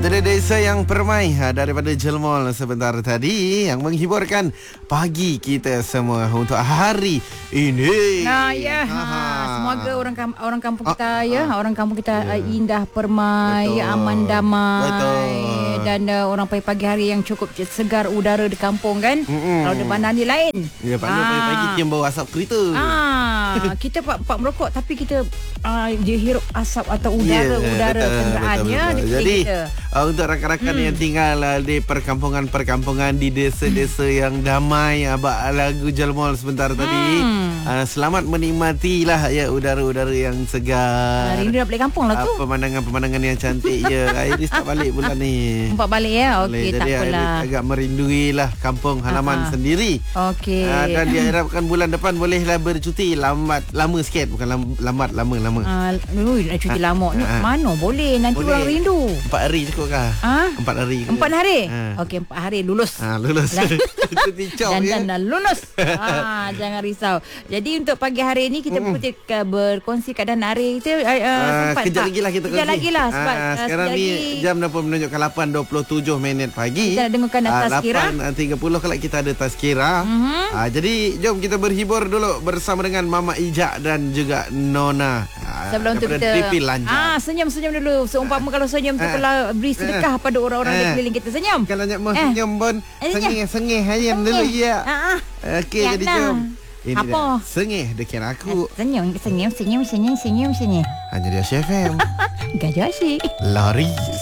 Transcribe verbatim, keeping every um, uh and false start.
Dari desa yang permai ha, daripada Jelmol sebentar tadi yang menghiburkan pagi kita semua untuk hari ini. Nah ya, ha, ha. Semoga orang kam- orang kampung kita ah, ya, ah, orang kampung kita yeah. indah, permai, betul. Aman, damai. Betul. Dan uh, orang pagi-pagi hari yang cukup segar udara di kampung kan. Mm-mm. Kalau di mana ni lain. Ya, pagi-pagi cium bau asap kereta. Ah, kita pak pak merokok tapi kita uh, dia hirup asap atau udara yeah, udara betul, kenderaan betul, ya. Betul. Jadi kita. Uh, untuk rakan-rakan hmm. yang tinggal uh, di perkampungan-perkampungan di desa-desa hmm. yang damai, abang lagu Jelmol sebentar hmm. tadi, uh, selamat menikmatilah ya udara-udara yang segar. Uh, rindu nak balik kampung lah tu. Uh, pemandangan-pemandangan yang cantik ya. Airi start balik bulan ni. Empat balik ya. Okey, tak apalah. Agak merinduilah kampung halaman uh-huh. sendiri. Okey. Uh, dan diharapkan bulan depan bolehlah bercuti lambat lama sikit, bukan lam, lambat lama-lama. Ah, uh, nak cuti uh, lama ni uh, mana boleh nanti boleh. Orang rindu. Empat hari cukup kah? Ha? Empat hari. Empat hari? Ha. Okey, empat hari lulus. Ha, lulus. dan dan dah lulus. Ha, jangan risau. Jadi untuk pagi hari ini kita mm. berkongsi, berkongsi keadaan hari kita uh, uh, sempat kejap lagi lah kita kongsi. Kejap lagi lah sebab uh, sekarang ni lagi, jam dah pun menunjukkan lapan dua puluh tujuh minit pagi. Kita dengarkan uh, tazkirah. lapan tiga puluh kalau kita ada tazkirah. Mm-hmm. Uh, jadi jom kita berhibur dulu bersama dengan Mama Ijak dan juga Nona. Uh, Sebelum tu kita ah senyum-senyum dulu. Seumpama uh, kalau senyum tu uh, kalau beri sedekah uh, pada orang-orang uh, di sekeliling kita. Senyum. Kalau nak mau senyum pun sengih-sengih ayam dulu ya. Ha. Okey, jadi jom. Ini apa? Dah. Sengih dekat aku. Senyum, senyum, senyum, senyum, senyum, senyum. Hanya dia Chef M. Gajah asyik. Lari.